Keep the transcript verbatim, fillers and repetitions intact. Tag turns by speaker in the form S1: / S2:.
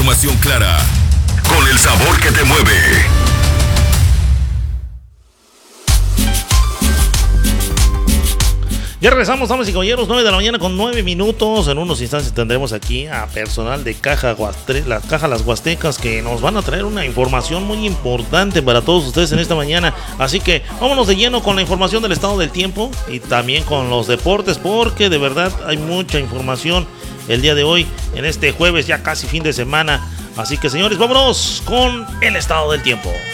S1: información clara, con el sabor que te mueve.
S2: Ya regresamos, damas y caballeros, nueve de la mañana con nueve minutos. En unos instantes tendremos aquí a personal de Caja, Guastre, la Caja Las Huastecas, que nos van a traer una información muy importante para todos ustedes en esta mañana. Así que vámonos de lleno con la información del estado del tiempo y también con los deportes, porque de verdad hay mucha información el día de hoy, en este jueves, ya casi fin de semana. Así que, señores, vámonos con el estado del tiempo.